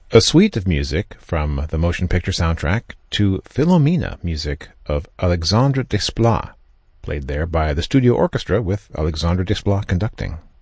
A suite of music from the motion picture soundtrack to Philomena, music of Alexandre Desplat, played there by the studio orchestra with Alexandre Desplat conducting.